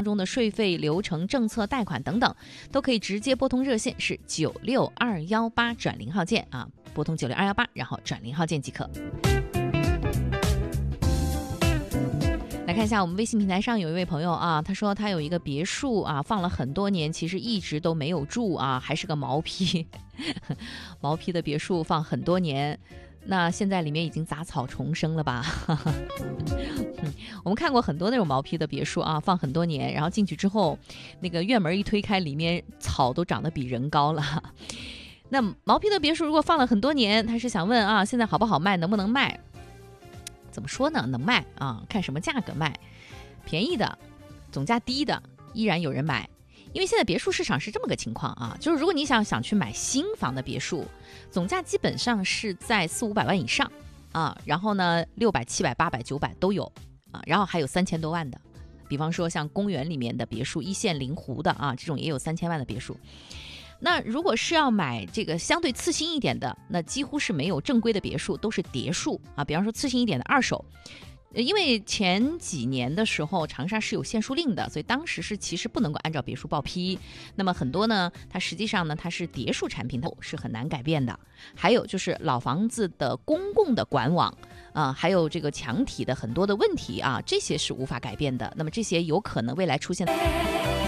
中的税费、流程、政策、贷款等等，都可以直接拨通热线，是96218转0号键啊，拨通96218，然后转0号键即可。来看一下我们微信平台上有一位朋友啊，他说他有一个别墅啊，放了很多年，其实一直都没有住啊，还是个毛坯毛坯的别墅放很多年，那现在里面已经杂草丛生了吧我们看过很多那种毛坯的别墅啊，放很多年，然后进去之后那个院门一推开，里面草都长得比人高了那毛坯的别墅如果放了很多年，他是想问啊，现在好不好卖，能不能卖？怎么说呢？能卖啊，看什么价格卖。便宜的、总价低的依然有人买，因为现在别墅市场是这么个情况啊，就是如果你想去买新房的别墅，总价基本上是在400-500万以上啊，然后呢600、700、800、900都有啊，然后还有3000多万的，比方说像公园里面的别墅，一线临湖的啊，这种也有3000万的别墅。那如果是要买这个相对次新一点的，那几乎是没有正规的别墅，都是叠墅啊。比方说次新一点的二手，因为前几年的时候长沙是有限书令的，所以当时是其实不能够按照别墅报批。那么很多呢，它实际上呢它是叠墅产品，它是很难改变的。还有就是老房子的公共的管网还有这个墙体的很多的问题啊，这些是无法改变的。那么这些有可能未来出现